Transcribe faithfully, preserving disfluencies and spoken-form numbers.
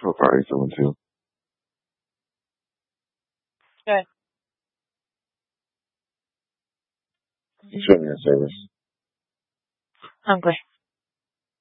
So far, eight seven two. Good. Show me your service. Hungry.